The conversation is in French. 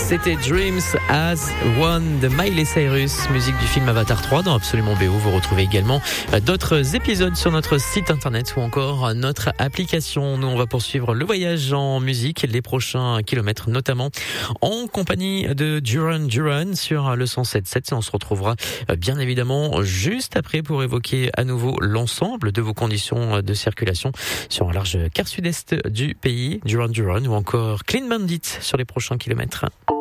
C'était Dreams as One de Miley Cyrus, musique du film Avatar 3 dans Absolument BO. Vous retrouvez également d'autres épisodes sur notre site internet ou encore notre application. Nous, on va poursuivre le voyage en musique, les prochains kilomètres notamment en compagnie de Duran Duran sur le 107.7. On se retrouvera bien évidemment juste après pour évoquer à nouveau l'ensemble de vos conditions de circulation sur un large quart sud-est du pays. Duran Duran ou encore Clean Bandit sur les prochains kilomètres.